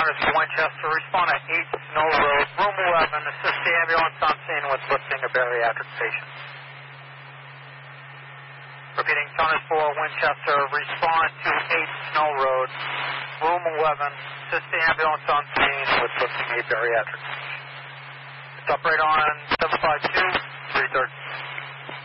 Tunners to Winchester, respond at 8 Snow Road, room 11, assist the ambulance on scene with lifting a bariatric patient. Repeating, Tunners for Winchester, respond to 8 Snow Road, room 11, assist the ambulance on scene with lifting a bariatric patient. It's operator on 752-330.